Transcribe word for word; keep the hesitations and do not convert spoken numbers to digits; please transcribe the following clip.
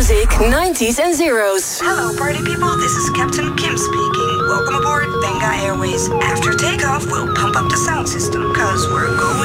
music, nineties and zeros. Hello, party people. This is Captain Kim speaking. Welcome aboard Benga Airways. After takeoff, we'll pump up the sound system, cause we're going